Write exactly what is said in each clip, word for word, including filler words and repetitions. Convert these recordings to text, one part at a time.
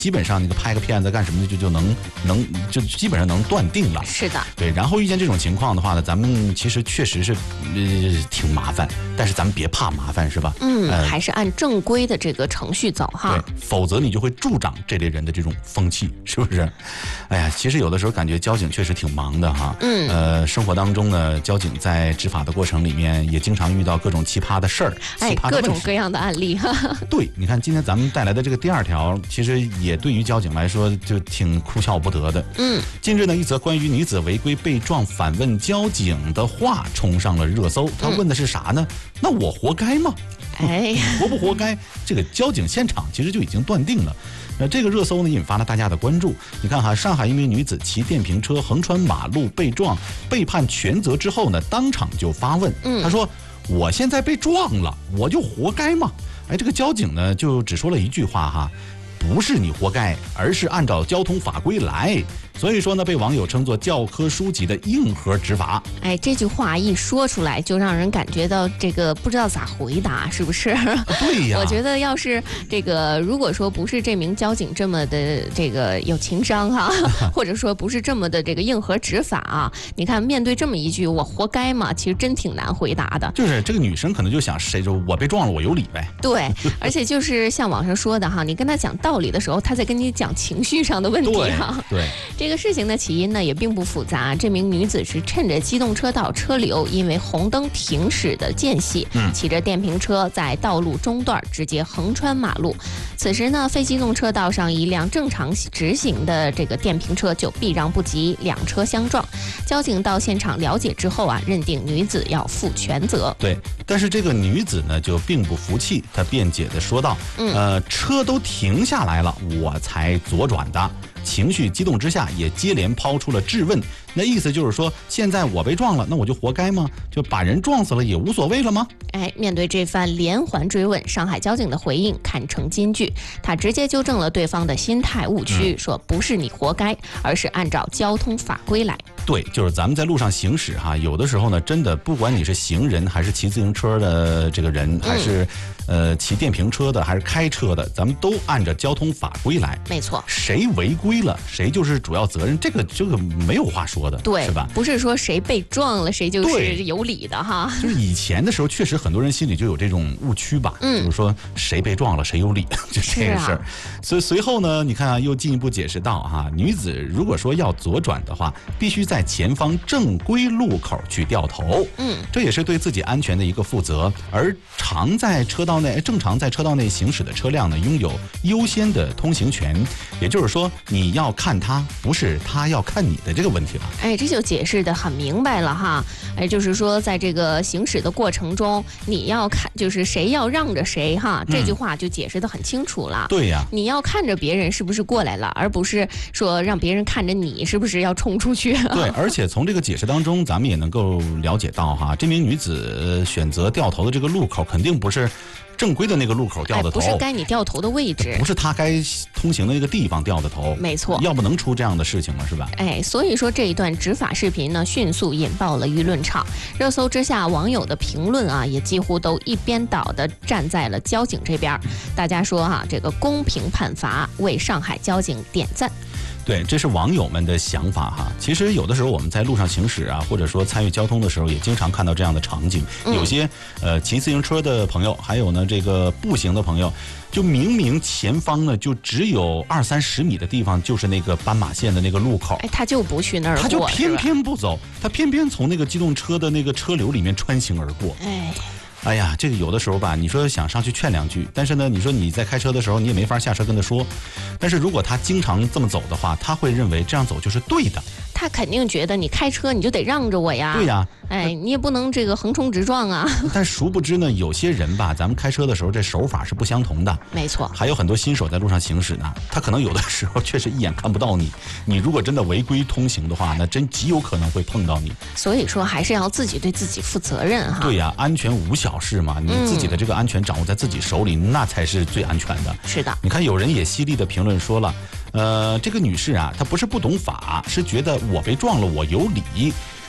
基本上那个拍个片子干什么的就就能能就基本上能断定了。 是的， 对。然后遇见这种情况的话呢，咱们其实确实是呃挺麻烦，但是咱们别怕麻烦，是吧？ 嗯，呃、还是按正规的这个程序走哈。 对，否则你就会助长这类人的这种风气，是不是？哎呀，其实有的时候感觉交警确实挺忙的哈。 嗯。 呃，生活当中呢，交警在执法的过程里面也经常遇到各种奇葩的事儿， 哎，各种各样的案例哈。 对，你看今天咱们带来的这个第二条，其实也对于交警来说就挺哭笑不得的。 嗯， 近日呢，一则关于女子违规被撞反问交警的话冲上了热搜。他问的是啥呢？嗯、那我活该吗？ 哎， 活不活该？这个交警现场其实就已经断定了。那这个热搜呢，引发了大家的关注。你看哈，上海一名女子骑电瓶车横穿马路被撞，被判全责之后呢，当场就发问， 嗯、 她说：“我现在被撞了，我就活该吗？”哎，这个交警呢，就只说了一句话哈，不是你活该，而是按照交通法规来。所以说呢，被网友称作教科书级的硬核执法。 哎，这句话一说出来，就让人感觉到这个不知道咋回答，是不是？ 对呀。 我觉得要是这个，如果说不是这名交警这么的这个有情商哈，或者说不是这么的这个硬核执法啊，你看面对这么一句"我活该吗"，其实真挺难回答的。 就是这个女生可能就想，谁就我被撞了，我有理呗。 对，而且就是像网上说的哈，你跟他讲道理的时候，他在跟你讲情绪上的问题哈。 对。对这个事情的起因呢也并不复杂，这名女子是趁着机动车道车流因为红灯停驶的间隙， 嗯、 骑着电瓶车在道路中段直接横穿马路。此时呢，非机动车道上一辆正常直行的这个电瓶车就避让不及，两车相撞。交警到现场了解之后啊，认定女子要负全责。 对，但是这个女子呢就并不服气，她辩解的说道：“ 嗯、 呃，车都停下来了，我才左转的。”情绪激动之下，也接连抛出了质问。那意思就是说，现在我被撞了，那我就活该吗？就把人撞死了也无所谓了吗？ 哎，面对这番连环追问，上海交警的回应堪称金句。他直接纠正了对方的心态误区，嗯、说不是你活该，而是按照交通法规来。 对，就是咱们在路上行驶哈，有的时候呢，真的不管你是行人还是骑自行车的这个人，还是、嗯、呃骑电瓶车的还是开车的，咱们都按照交通法规来。 没错， 谁违规了，谁就是主要责任，这个这个没有话说的， 对， 是吧？ 不是说谁被撞了谁就是有理的哈。 就是以前的时候，确实很多人心里就有这种误区吧， 嗯， 就是说谁被撞了谁有理，就这个事儿。啊、所以随后呢，你看啊，又进一步解释到哈，女子如果说要左转的话，必须在前方正规路口去掉头， 嗯， 这也是对自己安全的一个负责。而常在车道内正常在车道内行驶的车辆呢，拥有优先的通行权，也就是说，你要看他，不是他要看你的这个问题了。 哎，这就解释得很明白了哈。哎，就是说，在这个行驶的过程中，你要看，就是谁要让着谁哈，这句话就解释得很清楚了。 嗯、对呀， 你要看着别人是不是过来了，而不是说让别人看着你是不是要冲出去。 对，而且从这个解释当中，咱们也能够了解到哈，这名女子选择掉头的这个路口，肯定不是正规的那个路口掉的头， 哎、不是该你掉头的位置， 不是他该通行的那个地方掉的头， 没错， 要不能出这样的事情了，是吧？ 哎，所以说这一段执法视频呢，迅速引爆了舆论场。热搜之下，网友的评论啊，也几乎都一边倒的站在了交警这边。大家说哈、啊，这个公平判罚，为上海交警点赞。 对，这是网友们的想法哈。其实有的时候我们在路上行驶啊，或者说参与交通的时候，也经常看到这样的场景。 嗯、 有些呃骑自行车的朋友，还有呢这个步行的朋友，就明明前方呢就只有二三十米的地方，就是那个斑马线的那个路口， 哎，他就不去那儿过， 他就偏偏不走，他偏偏从那个机动车的那个车流里面穿行而过。 哎。 哎呀，这个有的时候吧，你说想上去劝两句，但是呢，你说你在开车的时候，你也没法下车跟他说。但是如果他经常这么走的话，他会认为这样走就是对的。 他肯定觉得你开车你就得让着我呀。 对呀， 哎，你也不能这个横冲直撞啊。 但殊不知呢，有些人吧，咱们开车的时候这手法是不相同的。 没错。 还有很多新手在路上行驶呢，他可能有的时候确实一眼看不到你。你如果真的违规通行的话，那真极有可能会碰到你。 所以说，还是要自己对自己负责任哈。 对呀，安全无小事嘛，你自己的这个安全掌握在自己手里，嗯、那才是最安全的。 是的。 你看，有人也犀利的评论说了。呃，这个女士啊，她不是不懂法，是觉得我被撞了，我有理。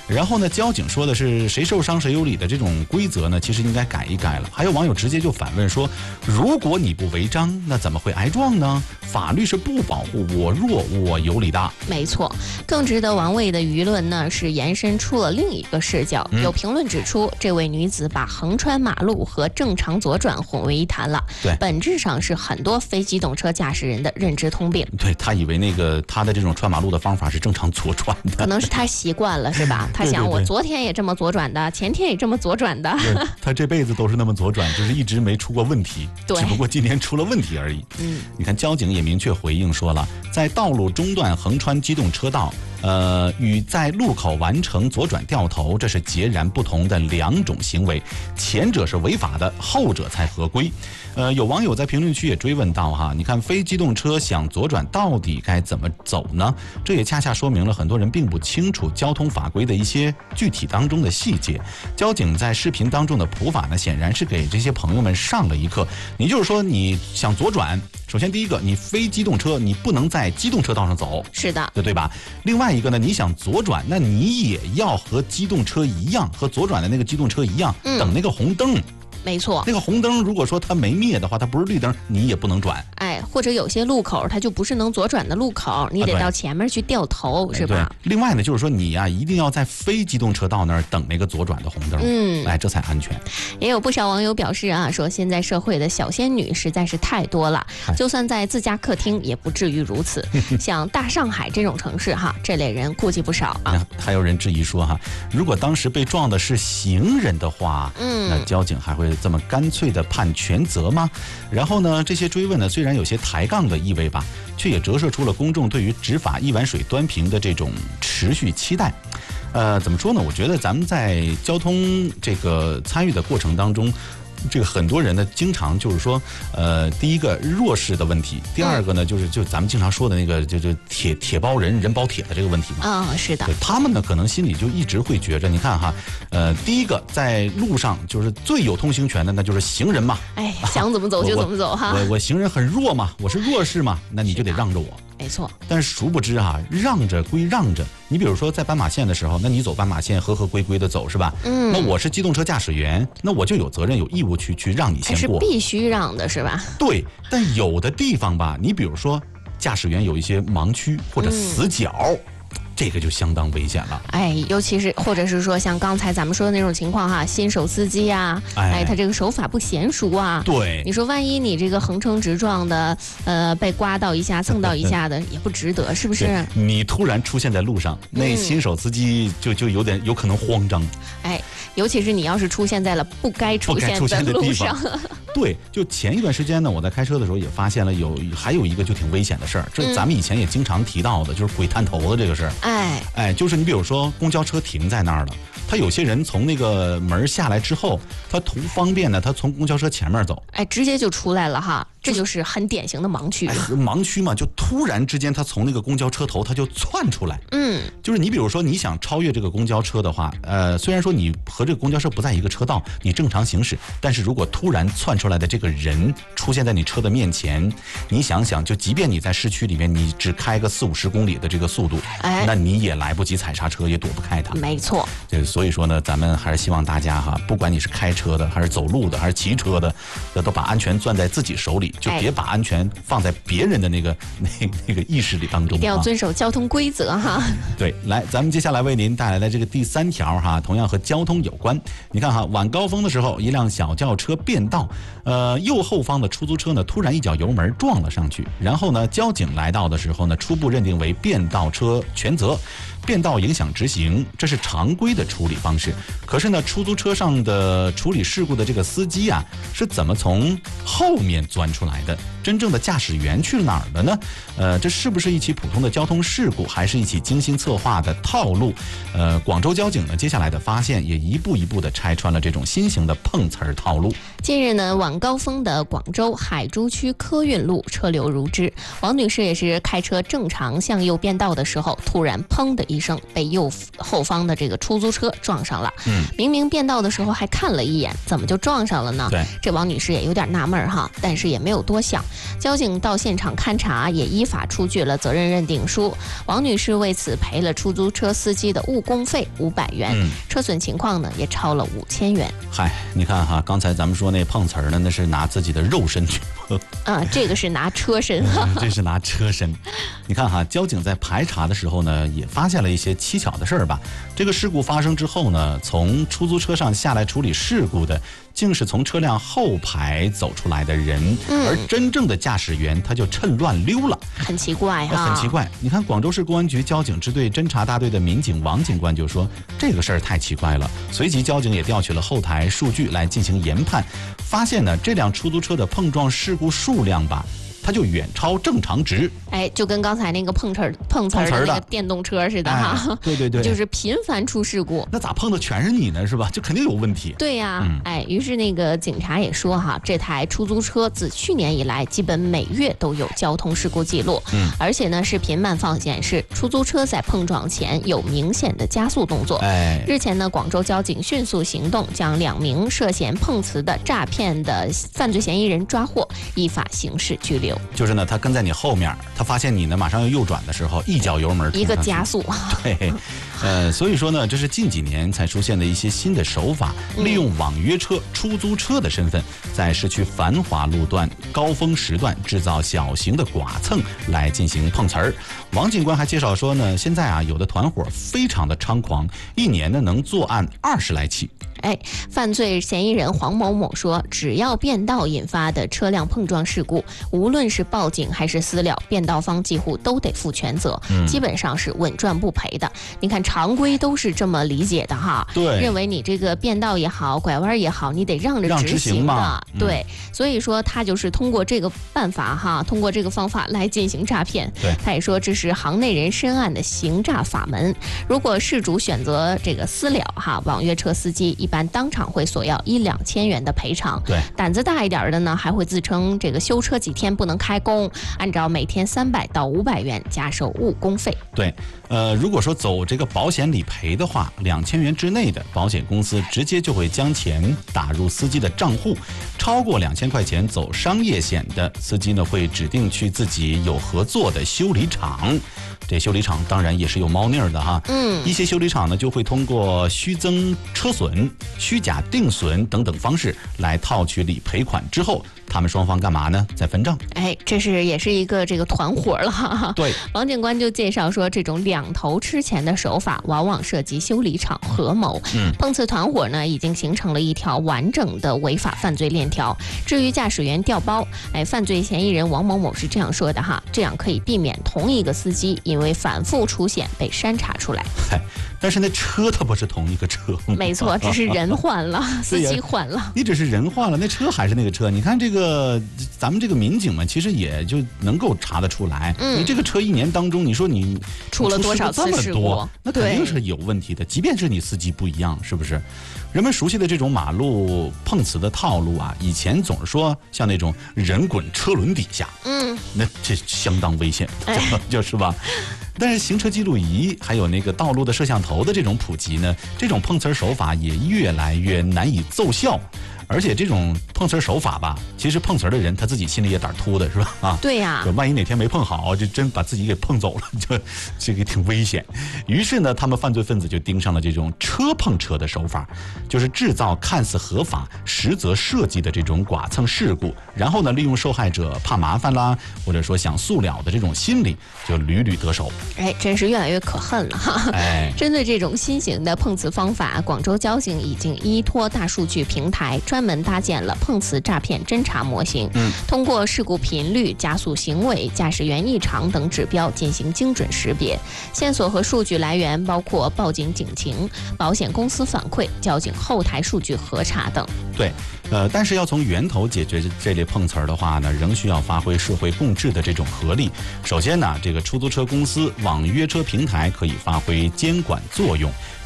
然后呢，交警说的是谁受伤谁有理的这种规则呢，其实应该改一改了。还有网友直接就反问说，如果你不违章，那怎么会挨撞呢？法律是不保护我弱我有理的。 没错，更值得玩味的舆论呢是延伸出了另一个视角。嗯、有评论指出，这位女子把横穿马路和正常左转混为一谈了。 对， 本质上是很多非机动车驾驶人的认知通病。 对，他以为那个他的这种穿马路的方法是正常左转的， 可能是他习惯了，是吧？他想，我昨天也这么左转的，前天也这么左转的， 他这辈子都是那么左转，就是一直没出过问题， 对， 只不过今天出了问题而已。 嗯， 你看交警也明确回应说了，在道路中段横穿机动车道，呃，与在路口完成左转掉头，这是截然不同的两种行为，前者是违法的，后者才合规。呃，有网友在评论区也追问到哈，你看非机动车想左转到底该怎么走呢？这也恰恰说明了很多人并不清楚交通法规的一些具体当中的细节。交警在视频当中的普法呢，显然是给这些朋友们上了一课。也就是说，你想左转，首先第一个，你非机动车，你不能在机动车道上走， 是的， 对对吧？另外一个呢，你想左转，那你也要和机动车一样，和左转的那个机动车一样， 嗯、 等那个红灯。 没错， 那个红灯如果说它没灭的话，它不是绿灯，你也不能转。 哎，或者有些路口它就不是能左转的路口，你得到前面去掉头， 啊、 是吧？ 另外呢，就是说你呀、啊，一定要在非机动车道那儿等那个左转的红灯， 嗯， 哎，这才安全。 也有不少网友表示啊，说现在社会的小仙女实在是太多了，就算在自家客厅也不至于如此。像大上海这种城市哈，这类人估计不少啊。 还有人质疑说哈，如果当时被撞的是行人的话， 嗯， 那交警还会这么干脆的判全责吗？然后呢，这些追问呢，虽然有些抬杠的意味吧，却也折射出了公众对于执法一碗水端平的这种持续期待。呃，怎么说呢？我觉得咱们在交通这个参与的过程当中，这个很多人呢，经常就是说，呃，第一个弱势的问题，第二个呢，就是就咱们经常说的那个，就就铁铁包人人包铁的这个问题嘛。 啊、哦，是的。 他们呢，可能心里就一直会觉着，你看哈，呃，第一个在路上就是最有通行权的，那就是行人嘛。 哎，想怎么走就怎么走哈。 我 我, 我行人很弱嘛，我是弱势嘛，那你就得让着我。 没错， 但是殊不知啊，让着归让着，你比如说在斑马线的时候，那你走斑马线合合规规的走是吧？ 嗯， 那我是机动车驾驶员，那我就有责任有义务去去让你先过， 是必须让的是吧？ 对，但有的地方吧，你比如说驾驶员有一些盲区或者死角。嗯，这个就相当危险了， 哎，尤其是或者是说像刚才咱们说的那种情况哈，新手司机呀、啊，哎，他这个手法不娴熟啊， 对， 你说万一你这个横冲直撞的，呃，被刮到一下、蹭到一下的，也不值得，是不是？ 你突然出现在路上，那新手司机就就有点有可能慌张， 哎，尤其是你要是出现在了不该出现的路上。 对，就前一段时间呢，我在开车的时候也发现了有还有一个就挺危险的事儿，这咱们以前也经常提到的，就是鬼探头的这个事儿。 哎哎，就是你比如说公交车停在那儿了，他有些人从那个门下来之后，他图方便呢，他从公交车前面走， 哎，直接就出来了哈，这就是很典型的盲区。 哎，盲区嘛，就突然之间他从那个公交车头他就窜出来。 嗯， 就是你比如说你想超越这个公交车的话，呃，虽然说你和这个公交车不在一个车道，你正常行驶，但是如果突然窜出来的这个人出现在你车的面前，你想想，就即便你在市区里面，你只开个四五十公里的这个速度， 哎， 那你也来不及踩刹车，也躲不开它。 没错。 对，所以说呢，咱们还是希望大家哈，不管你是开车的，还是走路的，还是骑车的，都把安全攥在自己手里，就别把安全放在别人的那个那那个意识里当中。 一定要遵守交通规则哈。 对，来，咱们接下来为您带来的这个第三条哈，同样和交通有关。你看哈，晚高峰的时候，一辆小轿车变道，呃，右后方的出租车呢，突然一脚油门撞了上去，然后呢，交警来到的时候呢，初步认定为变道车全责。变道影响直行，这是常规的处理方式。可是呢，出租车上的处理事故的这个司机啊，是怎么从后面钻出来的？真正的驾驶员去了哪儿了呢？呃，这是不是一起普通的交通事故，还是一起精心策划的套路？呃，广州交警呢，接下来的发现也一步一步的拆穿了这种新型的碰瓷儿套路。 近日呢，晚高峰的广州海珠区科运路车流如织，王女士也是开车正常向右变道的时候，突然砰的一一声，被右后方的这个出租车撞上了。 嗯， 明明变道的时候还看了一眼，怎么就撞上了呢？ 对， 这王女士也有点纳闷哈，但是也没有多想。交警到现场勘查，也依法出具了责任认定书。王女士为此赔了出租车司机的误工费五百元， 嗯、 车损情况呢也超了五千元。 嗨，你看哈，刚才咱们说那碰瓷儿呢，那是拿自己的肉身去碰。 啊，这个是拿车身哈、 嗯，这是拿车身。你看哈，交警在排查的时候呢，也发现了一些蹊跷的事儿吧。这个事故发生之后呢，从出租车上下来处理事故的，竟是从车辆后排走出来的人， 嗯、 而真正的驾驶员他就趁乱溜了， 很奇怪哈、 啊，很奇怪。你看，广州市公安局交警支队侦查大队的民警王警官就说，这个事儿太奇怪了。随即，交警也调取了后台数据来进行研判，发现呢，这辆出租车的碰撞事故数量吧，它就远超正常值。 哎，就跟刚才那个碰瓷儿碰瓷儿的那个电动车似的哈、 哎，对对对， 就是频繁出事故。 那咋碰的全是你呢？是吧？就肯定有问题。 对呀、啊， 嗯、 哎，于是那个警察也说哈，这台出租车自去年以来，基本每月都有交通事故记录， 嗯， 而且呢，视频慢放显示，出租车在碰撞前有明显的加速动作。 哎， 日前呢，广州交警迅速行动，将两名涉嫌碰瓷的诈骗的犯罪嫌疑人抓获，依法刑事拘留。 就是呢，他跟在你后面，他发现你呢马上要右转的时候，一脚油门一个加速。 对，呃，所以说呢，这是近几年才出现的一些新的手法，利用网约车、出租车的身份，在市区繁华路段、高峰时段制造小型的剐蹭来进行碰瓷儿。王警官还介绍说呢，现在啊，有的团伙非常的猖狂，一年呢能作案二十来起。 哎，犯罪嫌疑人黄某某说，只要变道引发的车辆碰撞事故，无论是报警还是私了，变道方几乎都得负全责， 嗯、 基本上是稳赚不赔的。你看，常规都是这么理解的哈， 对， 认为你这个变道也好，拐弯也好，你得让着执行的， 嗯、 对。所以说，他就是通过这个办法哈，通过这个方法来进行诈骗。 对， 他也说这是行内人深谙的行诈法门。如果事主选择这个私了哈，网约车司机一般当场会索要一两千元的赔偿。 对， 胆子大一点的呢，还会自称这个修车几天不能开工，按照每天三百到五百元加收误工费。 对，呃，如果说走这个保险理赔的话，两千元之内的保险公司直接就会将钱打入司机的账户，超过两千块钱走商业险的司机呢，会指定去自己有合作的修理厂。这修理厂当然也是有猫腻儿的哈， 嗯， 一些修理厂呢就会通过虚增车损、虚假定损等等方式来套取理赔款，之后他们双方干嘛呢？再分账。 哎，这是也是一个这个团伙了哈。 对， 王警官就介绍说，这种两头吃钱的手法，往往涉及修理厂合谋。 嗯， 碰瓷团伙呢，已经形成了一条完整的违法犯罪链条。至于驾驶员调包，哎，犯罪嫌疑人王某某是这样说的哈，这样可以避免同一个司机因为反复出险被筛查出来。 嗨，但是那车它不是同一个车吗？ 没错，只是人换了，司机换了。 你只是人换了，那车还是那个车。你看这个，咱们这个民警们其实也就能够查得出来。 嗯， 你这个车一年当中，你说你出了多少次事故， 那肯定是有问题的。即便是你司机不一样，是不是？人们熟悉的这种马路碰瓷的套路啊，以前总是说像那种人滚车轮底下， 嗯， 那这相当危险， 哎、 就是吧？但是行车记录仪还有那个道路的摄像头的这种普及呢，这种碰瓷手法也越来越难以奏效。而且这种碰瓷手法吧，其实碰瓷的人他自己心里也胆突的，是吧？啊， 对呀、 啊，万一哪天没碰好，就真把自己给碰走了，就这个挺危险。于是呢，他们犯罪分子就盯上了这种车碰车的手法，就是制造看似合法，实则设计的这种剐蹭事故，然后呢，利用受害者怕麻烦啦，或者说想速了的这种心理，就屡屡得手。 哎，真是越来越可恨了哈！ 哎， 针对这种新型的碰瓷方法，广州交警已经依托大数据平台，专门搭建了碰瓷诈骗侦查模型， 嗯， 通过事故频率、加速行为、驾驶员异常等指标进行精准识别。线索和数据来源包括报警警情、保险公司反馈、交警后台数据核查等。 对，呃，但是要从源头解决这类碰瓷儿的话呢，仍需要发挥社会共治的这种合力。首先呢，这个出租车公司、网约车平台可以发挥监管作用。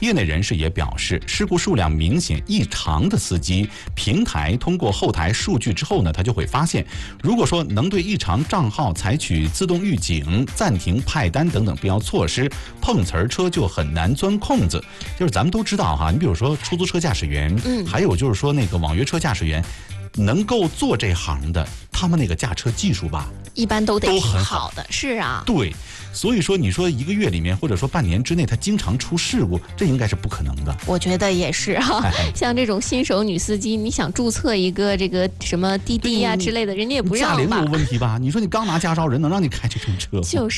业内人士也表示，事故数量明显异常的司机，平台通过后台数据之后呢，他就会发现，如果说能对异常账号采取自动预警、暂停派单等等必要措施，碰瓷儿车就很难钻空子。就是咱们都知道哈，你比如说出租车驾驶员，嗯，还有就是说那个网约车驾驶员，能够做这行的，他们那个驾车技术吧， 一般都得都挺很好好的，是啊， 对，所以说你说一个月里面或者说半年之内，他经常出事故，这应该是不可能的。 我觉得也是哈、 哎像这种新手女司机，你想注册一个这个什么滴滴呀、 对之类的，人家也不驾龄让吧有？问题吧？你说你刚拿驾照，人能让你开这种车吗？ 就是。